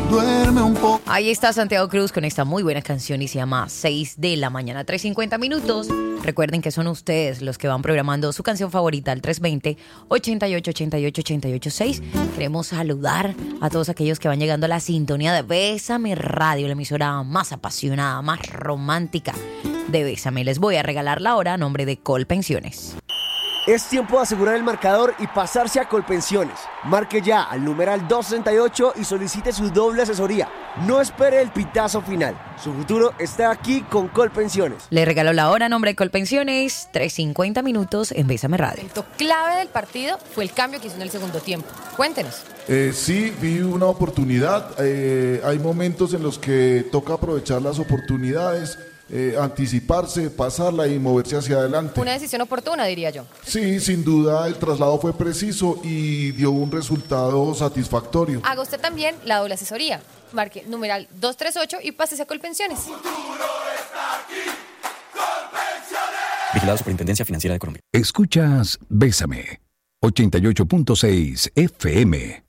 duerme un poco. Ahí está Santiago Cruz con esta muy buena canción y se llama 6 de la mañana, 3:50 minutos. Recuerden que son ustedes los que van programando su canción favorita al 320-8888-886. Queremos saludar a todos aquellos que van llegando a la sintonía de Bésame Radio, la emisora más apasionada, más romántica de Bésame. Les voy a regalar la hora a nombre de Colpensiones. Es tiempo de asegurar el marcador y pasarse a Colpensiones. Marque ya al numeral 238 y solicite su doble asesoría. No espere el pitazo final. Su futuro está aquí con Colpensiones. Le regalo la hora a nombre de Colpensiones, 3:50 minutos en Bésame Radio. El momento clave del partido fue el cambio que hizo en el segundo tiempo. Cuéntenos. Sí, vi una oportunidad. Hay momentos en los que toca aprovechar las oportunidades, anticiparse, pasarla y moverse hacia adelante. Una decisión oportuna, diría yo. Sí, sin duda el traslado fue preciso y dio un resultado satisfactorio. Haga usted también la doble asesoría. Marque numeral 238 y pásese a Colpensiones. Vigilado Superintendencia Financiera de Colombia. Escuchas Bésame, 88.6 FM.